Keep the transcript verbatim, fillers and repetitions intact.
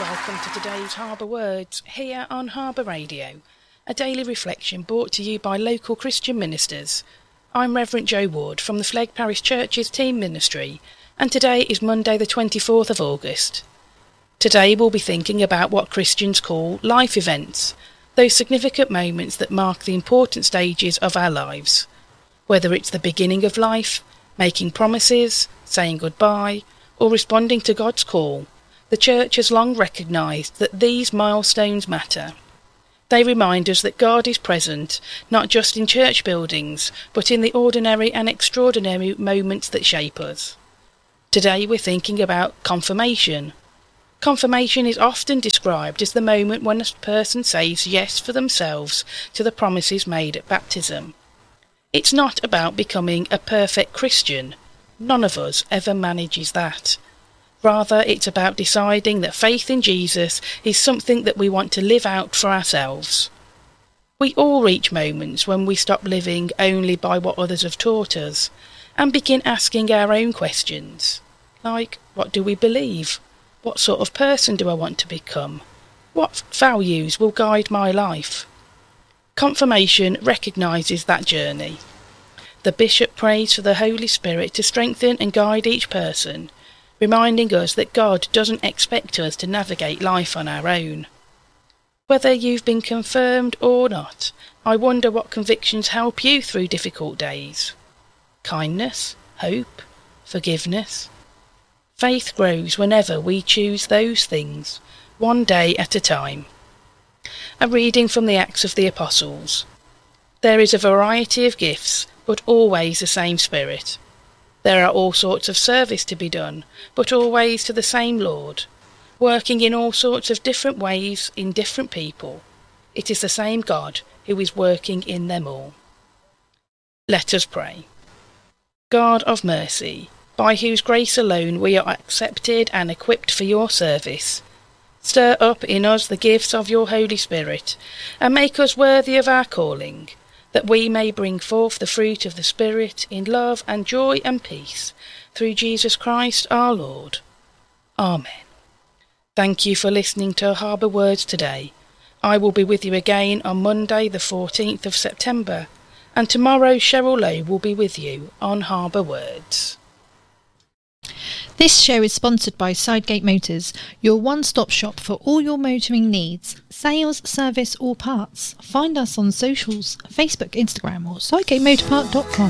Welcome to today's Harbour Words here on Harbour Radio, a daily reflection brought to you by local Christian ministers. I'm Reverend Joe Ward from the Flegg Parish Church's Team Ministry, and today is Monday the twenty-fourth of August. Today we'll be thinking about what Christians call life events, those significant moments that mark the important stages of our lives. Whether it's the beginning of life, making promises, saying goodbye, or responding to God's call, the Church has long recognised that these milestones matter. They remind us that God is present, not just in church buildings, but in the ordinary and extraordinary moments that shape us. Today we're thinking about confirmation. Confirmation is often described as the moment when a person says yes for themselves to the promises made at baptism. It's not about becoming a perfect Christian. None of us ever manages that. Rather, it's about deciding that faith in Jesus is something that we want to live out for ourselves. We all reach moments when we stop living only by what others have taught us and begin asking our own questions, like, what do we believe? What sort of person do I want to become? What values will guide my life? Confirmation recognises that journey. The Bishop prays for the Holy Spirit to strengthen and guide each person, reminding us that God doesn't expect us to navigate life on our own. Whether you've been confirmed or not, I wonder what convictions help you through difficult days. Kindness, hope, forgiveness. Faith grows whenever we choose those things, one day at a time. A reading from the Acts of the Apostles. There is a variety of gifts, but always the same Spirit. There are all sorts of service to be done, but always to the same Lord, working in all sorts of different ways in different people. It is the same God who is working in them all. Let us pray. God of mercy, by whose grace alone we are accepted and equipped for your service, stir up in us the gifts of your Holy Spirit, and make us worthy of our calling, that we may bring forth the fruit of the Spirit in love and joy and peace, through Jesus Christ our Lord. Amen. Thank you for listening to Harbour Words today. I will be with you again on Monday the fourteenth of September, and tomorrow Cheryl Lowe will be with you on Harbour Words. This show is sponsored by Sidegate Motors, your one-stop shop for all your motoring needs, sales, service or parts. Find us on socials, Facebook, Instagram or sidegate motor part dot com.